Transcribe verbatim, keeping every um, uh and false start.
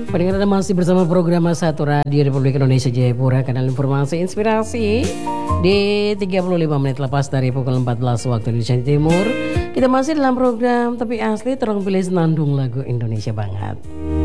Pendengar Anda masih bersama program satu Radio Republik Indonesia Jayapura, kanal informasi inspirasi di tiga puluh lima menit lepas dari pukul empat belas waktu Indonesia Timur. Kita masih dalam program Tapi Asli, tolong pilih senandung lagu Indonesia banget.